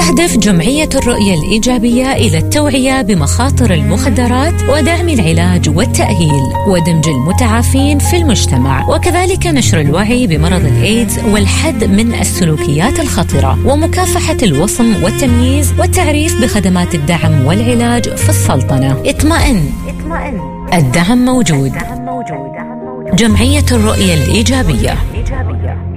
تهدف جمعية الرؤية الإيجابية إلى التوعية بمخاطر المخدرات ودعم العلاج والتأهيل ودمج المتعافين في المجتمع، وكذلك نشر الوعي بمرض الإيدز والحد من السلوكيات الخطرة ومكافحة الوصم والتمييز والتعريف بخدمات الدعم والعلاج في السلطنة. اطمئن، الدعم موجود. جمعية الرؤية الإيجابية.